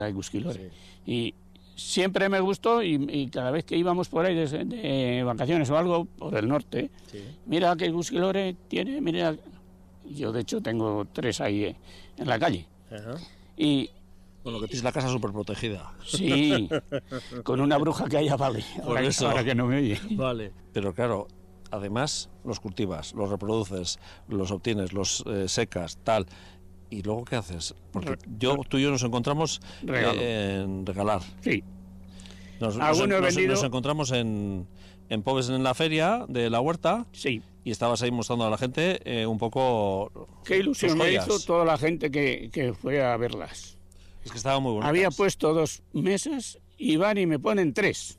Gusquilore. Sí. Y siempre me gustó y cada vez que íbamos por ahí de vacaciones o algo por el norte, sí. Mira que Gusquilore tiene, mira, yo de hecho tengo 3 ahí en la calle. Ajá. Y bueno, que tienes la casa súper protegida. Sí, con una bruja que haya vale, ahora que no me oye. Vale. Pero claro, además los cultivas, los reproduces, los obtienes, los secas, tal. ¿Y luego qué haces? Porque tú y yo nos encontramos en Regalar. Sí. Nos encontramos en Pobes, en la feria de la huerta. Sí. Y estabas ahí mostrando a la gente un poco... Qué ilusión me hizo toda la gente que fue a verlas. Es que estaba muy bonito. Había puesto 2 mesas y van y me ponen 3.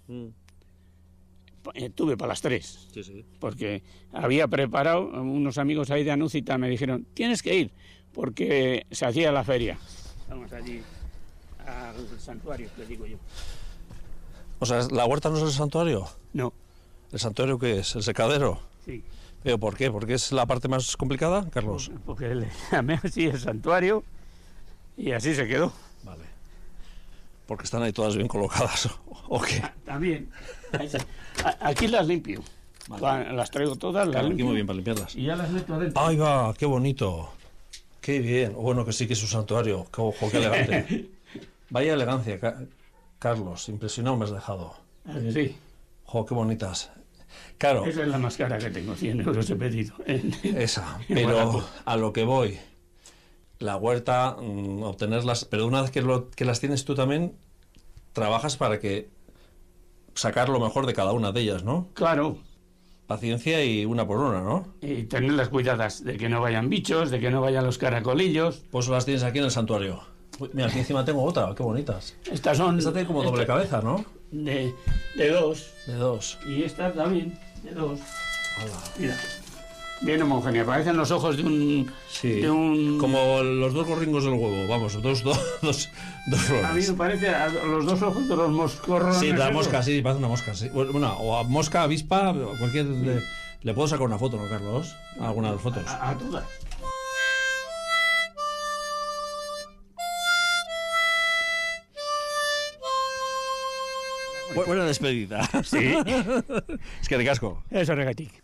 Tuve para las 3. Sí, sí. Porque había preparado, unos amigos ahí de Anúcita me dijeron, tienes que ir, porque se hacía la feria. Vamos allí al santuario, les digo yo. O sea, ¿la huerta no es el santuario? No. ¿El santuario qué es? ¿El secadero? Sí. ¿Pero por qué? ¿Porque es la parte más complicada, Carlos? Porque le llamé así el santuario y así se quedó. Vale. Porque están ahí todas bien colocadas, ¿o qué? También. Aquí las limpio. Vale. Las traigo todas, las limpio. Aquí muy bien para limpiarlas. Y ya las meto adentro. ¡Ay, va! ¡Qué bonito! ¡Qué bien! Bueno, que sí que es un santuario. ¡Ojo, qué elegante! Vaya elegancia, Carlos. Impresionado me has dejado. Sí. ¡Jo, qué bonitas! Claro. Esa es la más cara que tengo, 100 euros he pedido. Esa, pero a lo que voy. La huerta, obtenerlas... Pero una vez que las tienes tú también, trabajas para que sacar lo mejor de cada una de ellas, ¿no? Claro. Paciencia y una por una, ¿no? Y tenerlas cuidadas, de que no vayan bichos, de que no vayan los caracolillos. Pues las tienes aquí en el santuario. Uy, mira, aquí encima tengo otra, qué bonitas. Estas tiene como doble cabeza, ¿no? De 2. De 2. Y esta también, de 2. Hola. Mira. Bien homogénea, parecen los ojos de un... Sí, de un... como los 2 gorringos del huevo, vamos, dos flores. A mí me parece a los 2 ojos de los moscorrones. Sí, de la mosca, sí, parece una mosca, sí. Bueno, o a mosca, avispa, cualquier... Sí. ¿Le puedo sacar una foto, no, Carlos? ¿Alguna de las fotos? A todas. Buena despedida. Sí. Es que de casco. Eso, regatic.